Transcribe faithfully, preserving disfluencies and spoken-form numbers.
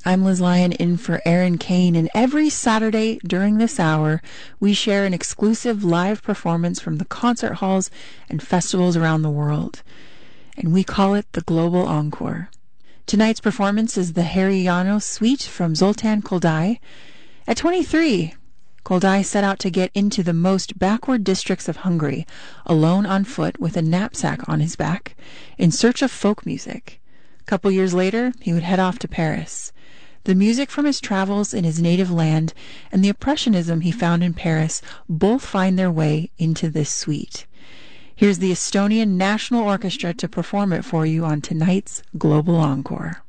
I'm Liz Lyon in for Aaron Kane, and every Saturday during this hour, we share an exclusive live performance from the concert halls and festivals around the world, and we call it the Global Encore. Tonight's performance is the Harry Janos Suite from Zoltan Koldai. At twenty-three, Koldai set out to get into the most backward districts of Hungary, alone on foot with a knapsack on his back, in search of folk music. A couple years later, he would head off to Paris. The music from his travels in his native land and the impressionism he found in Paris both find their way into this suite. Here's the Estonian National Orchestra to perform it for you on tonight's Global Encore.